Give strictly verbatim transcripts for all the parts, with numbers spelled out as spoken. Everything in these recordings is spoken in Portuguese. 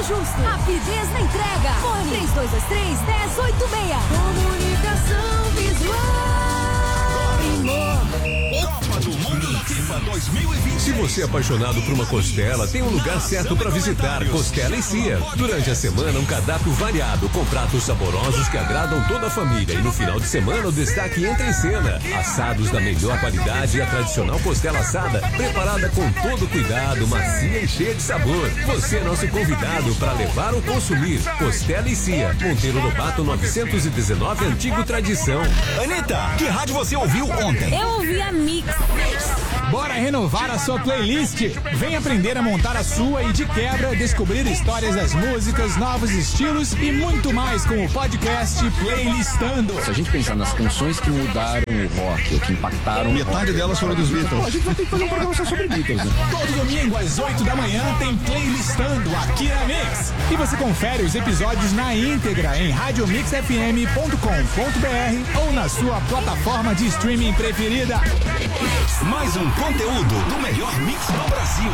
justo. Rapidez na entrega. Fone três dois dois três, um zero oito seis. Comunicação visual. Copa do Mundo da FIFA dois mil e vinte. Se você é apaixonado por uma costela, tem um lugar certo para visitar. Costela e Cia. Durante a semana, um cardápio variado, com pratos saborosos que agradam toda a família. E no final de semana, o destaque entra em cena. Assados da melhor qualidade e a tradicional costela assada, preparada com todo cuidado, macia e cheia de sabor. Você é nosso convidado para levar ou consumir. Costela e Cia. Monteiro Lobato novecentos e dezenove, Antigo Tradição. Anitta, que rádio você ouviu ontem? Eu ouvi a Mix. Bora renovar a sua playlist? Vem aprender a montar a sua e, de quebra, descobrir histórias das músicas, novos estilos e muito mais com o podcast Playlistando. Se a gente pensar nas canções que mudaram o rock, que impactaram... Metade delas foram dos Beatles. Pô, a gente vai ter que fazer um programa só sobre Beatles, né? Todo domingo às oito da manhã tem Playlistando aqui na Mix. E você confere os episódios na íntegra em rádio mix f m ponto com ponto b r ou na sua plataforma de streaming preferida. Mais um conteúdo do melhor mix do Brasil.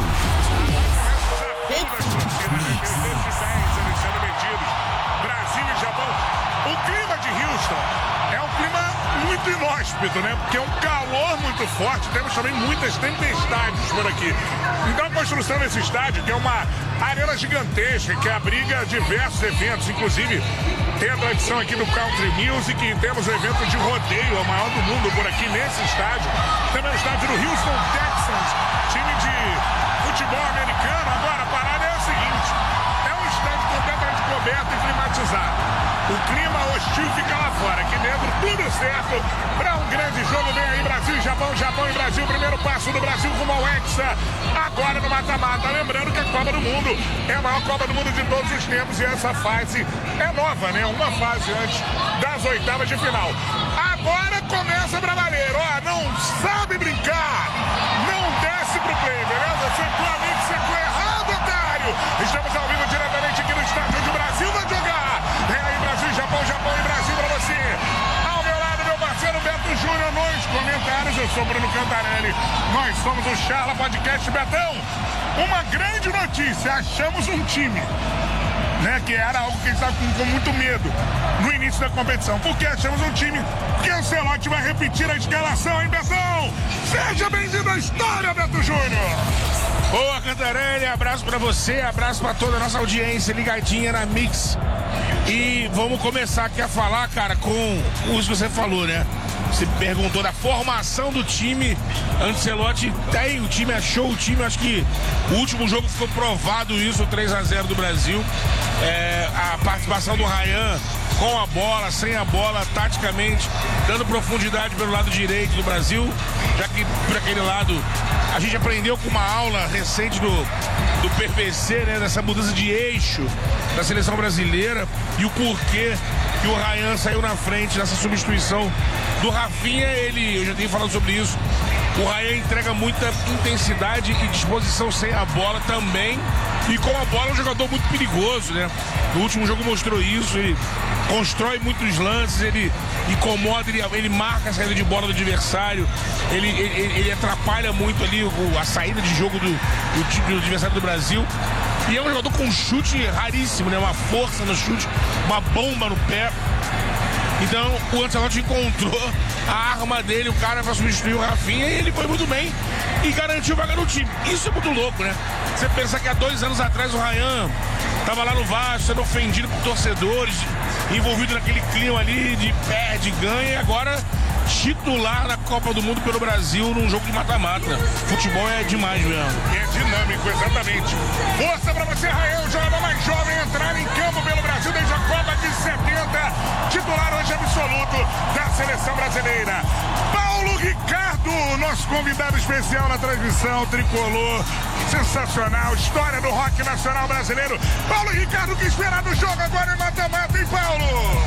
Brasil e Japão. O clima de Houston é um clima muito inóspito, né? Porque é um calor muito forte, temos também muitas tempestades por aqui. Então a construção desse estádio, que é uma arena gigantesca, que abriga diversos eventos, inclusive tem a tradição aqui do Country Music, e temos o evento de rodeio, o maior do mundo por aqui nesse estádio. Também o estádio do Houston Texans, time de futebol americano. Agora a parada é a seguinte, é um estádio completamente coberto e climatizado. O clima hostil fica lá fora, aqui dentro tudo certo para um grande jogo. Vem aí Brasil e Japão, Japão e Brasil, primeiro passo do Brasil rumo ao Hexa, agora no mata-mata. Lembrando que a Copa do Mundo é a maior Copa do Mundo de todos os tempos e essa fase é nova, né? Uma fase antes das oitavas de final. Agora começa pra valer, ó, não sabe brincar, não desce pro play, beleza? Secou a mix, secou errado, otário. Estamos ao vivo diretamente aqui no estádio onde o Brasil vai jogar. Vem aí Brasil e Japão, Japão e Brasil pra você. Ao meu lado, meu parceiro Beto Júnior nos comentários. Eu sou Bruno Cantarelli. Nós somos o Charla Podcast. Betão, uma grande notícia. Achamos um time, né, que era algo que a gente estava com, com muito medo no início da competição. Porque achamos um time que Ancelotti vai repetir a escalação, hein, Betão? Seja bem-vindo à história, Beto Júnior. Boa, Cantarelli, abraço pra você, abraço pra toda a nossa audiência ligadinha na Mix. E vamos começar aqui a falar, cara, com os que você falou, né? Você perguntou da formação do time. Ancelotti tem, o time achou o time, acho que o último jogo ficou provado isso, três a zero do Brasil. É, a participação do Ryan com a bola, sem a bola, taticamente, dando profundidade pelo lado direito do Brasil, já que por aquele lado a gente aprendeu com uma aula recente do, do P P C, né, dessa mudança de eixo da seleção brasileira e o porquê que o Ryan saiu na frente nessa substituição do Rafinha. Ele, eu já tenho falado sobre isso, o Ryan entrega muita intensidade e disposição sem a bola também, e com a bola é um jogador muito perigoso, né? No último jogo mostrou isso, ele constrói muitos lances, ele incomoda, ele, ele marca a saída de bola do adversário, ele, ele, ele atrapalha muito ali o, a saída de jogo do, do, do adversário do Brasil. E é um jogador com um chute raríssimo, né? Uma força no chute, uma bomba no pé. Então o Ancelotti encontrou a arma dele, o cara para substituir o Rafinha, e ele foi muito bem e garantiu vaga no time. Isso é muito louco, né? Você pensa que há dois anos atrás o Ryan tava lá no Vasco, sendo ofendido por torcedores, envolvido naquele clima ali de perde, ganha, e agora titular na Copa do Mundo pelo Brasil num jogo de mata-mata. Futebol é demais mesmo. É dinâmico, exatamente. Força pra você, Rael, o jogador mais jovem, entrar em campo pelo Brasil desde a Copa de setenta, titular hoje absoluto da seleção brasileira. Paulo Ricardo, nosso convidado especial na transmissão tricolor, sensacional, história do rock nacional brasileiro. Paulo Ricardo, que espera do jogo agora é mata-mata, hein, Paulo?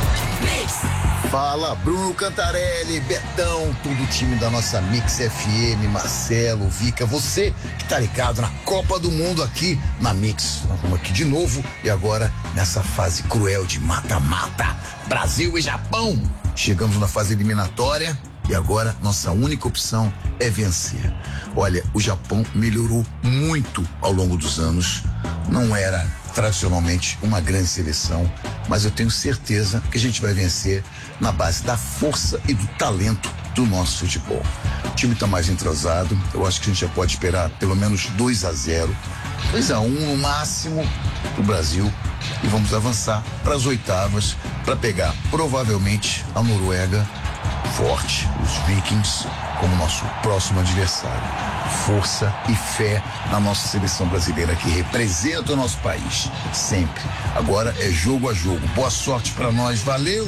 Fala, Bruno Cantarelli, Betão, todo o time da nossa Mix F M, Marcelo, Vica, você que tá ligado na Copa do Mundo aqui na Mix. Nós vamos aqui de novo e agora nessa fase cruel de mata-mata, Brasil e Japão. Chegamos na fase eliminatória E agora, nossa única opção é vencer. Olha, o Japão melhorou muito ao longo dos anos. Não era tradicionalmente uma grande seleção, mas eu tenho certeza que a gente vai vencer na base da força e do talento do nosso futebol. O time está mais entrosado, eu acho que a gente já pode esperar pelo menos dois a zero, dois a um no máximo do Brasil, e vamos avançar para as oitavas para pegar provavelmente a Noruega forte, os Vikings, como nosso próximo adversário. Força e fé na nossa seleção brasileira que representa o nosso país, sempre. Agora é jogo a jogo. Boa sorte para nós, valeu!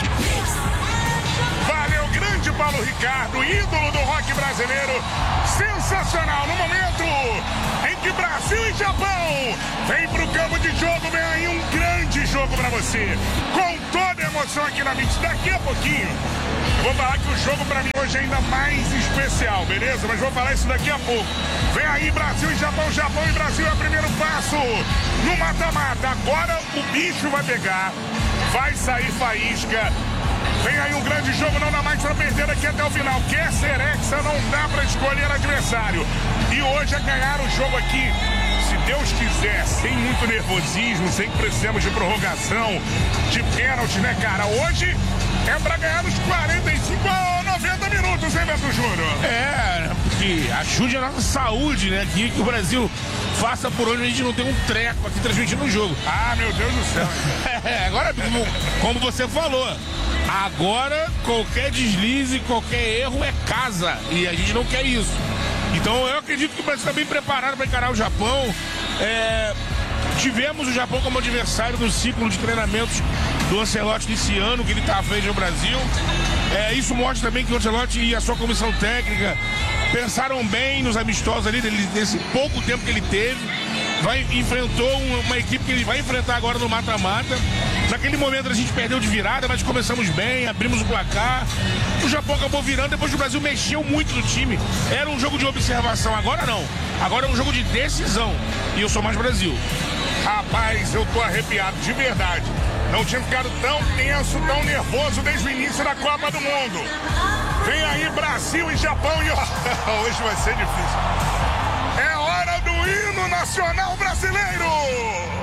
Valeu, grande Paulo Ricardo, ídolo do rock brasileiro, sensacional no momento em que Brasil e Japão vem pro campo de jogo. Vem aí um grande jogo para você, com toda a emoção aqui na Mix. Daqui a pouquinho eu vou falar que o jogo pra mim hoje é ainda mais especial, beleza? Mas vou falar isso daqui a pouco. Vem aí Brasil e Japão, Japão e Brasil é o primeiro passo no mata-mata. Agora o bicho vai pegar, vai sair faísca. Vem aí um grande jogo, não dá mais pra perder aqui até o final. Quer ser hexa, não dá pra escolher adversário. E hoje é ganhar o jogo aqui, se Deus quiser, sem muito nervosismo, sem que precisemos de prorrogação, de pênalti, né, cara? Hoje é pra ganhar nos quarenta e cinco a noventa minutos, hein, Beto Júnior? É, porque ajude a nossa saúde, né? Que, que o Brasil faça por onde a gente não tem um treco aqui transmitindo o jogo. Ah, meu Deus do céu. É, agora, como, como você falou, agora qualquer deslize, qualquer erro é casa. E a gente não quer isso. Então eu acredito que o Brasil está bem preparado para encarar o Japão. É, tivemos o Japão como adversário no ciclo de treinamentos do Ancelotti desse ano, que ele está à frente no Brasil. É, isso mostra também que o Ancelotti e a sua comissão técnica pensaram bem nos amistosos ali, nesse pouco tempo que ele teve. Vai, enfrentou uma, uma equipe que ele vai enfrentar agora no mata-mata. Naquele momento a gente perdeu de virada, mas começamos bem, abrimos o placar. O Japão acabou virando, depois o Brasil mexeu muito no time. Era um jogo de observação, agora não. Agora é um jogo de decisão. E eu sou mais Brasil. Rapaz, eu tô arrepiado, de verdade. Não tinha ficado tão tenso, tão nervoso desde o início da Copa do Mundo. Vem aí Brasil e Japão e ó, hoje vai ser difícil. É hora do hino nacional brasileiro!